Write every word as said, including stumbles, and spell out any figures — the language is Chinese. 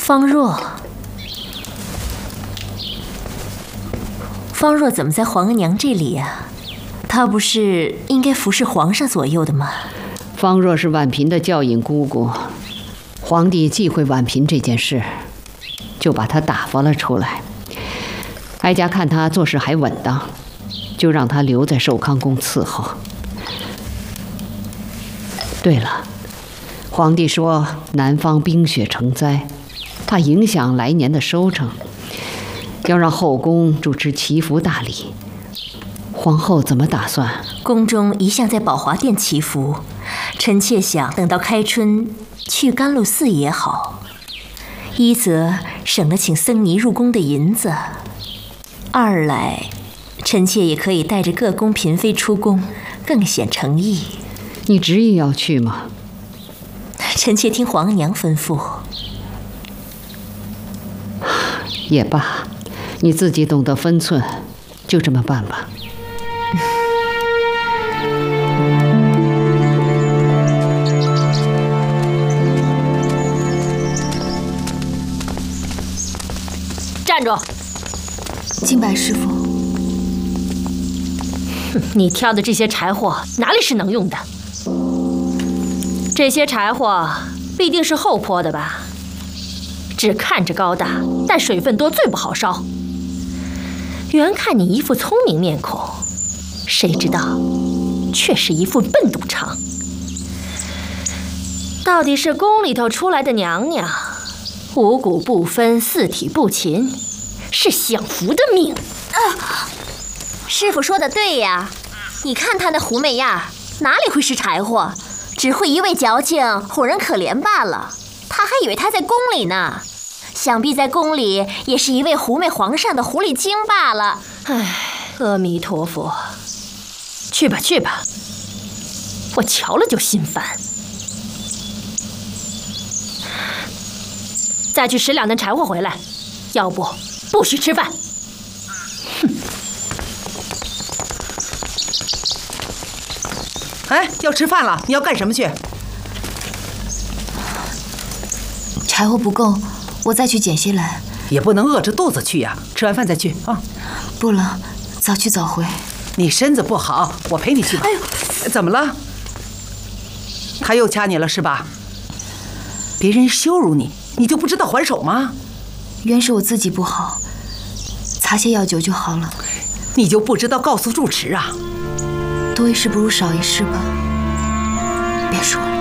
方若，方若怎么在皇额娘这里呀？她不是应该服侍皇上左右的吗？ 方若是婉嫔的教引姑姑，皇帝忌讳婉嫔这件事，就把她打发了出来。哀家看她做事还稳当，就让她留在寿康宫伺候。对了，皇帝说南方冰雪成灾，怕影响来年的收成，要让后宫主持祈福大礼。皇后怎么打算？ 宫中一向在宝华殿祈福，臣妾想等到开春去甘露寺也好，一则省了请僧尼入宫的银子，二来臣妾也可以带着各宫嫔妃出宫，更显诚意。 你执意要去吗？ 臣妾听皇额娘吩咐。 也罢，你自己懂得分寸，就这么办吧。 站住！ 敬拜师父。 你挑的这些柴火哪里是能用的？这些柴火必定是后坡的吧？只看着高大，但水分多，最不好烧。原看你一副聪明面孔，谁知道却是一副笨赌场。到底是宫里头出来的娘娘，五谷不分，四体不勤，是享福的命。 啊，师傅说的对呀，你看他那狐媚样，哪里会是柴火？只会一味矫情，哄人可怜罢了。他还以为他在宫里呢，想必在宫里也是一位狐媚皇上的狐狸精罢了。 唉，阿弥陀佛，去吧去吧，我瞧了就心烦。再去拾两担柴火回来，要不不许吃饭。哼！ 哎，要吃饭了，你要干什么去？ 柴火不够，我再去捡些来。 也不能饿着肚子去呀，吃完饭再去啊。 不了，早去早回。 你身子不好，我陪你去吧。哎呦，怎么了？他又掐你了是吧？别人羞辱你，你就不知道还手吗？ 原是我自己不好，擦些药酒就好了。 你就不知道告诉住持啊？ 多一事不如少一事吧。别说了。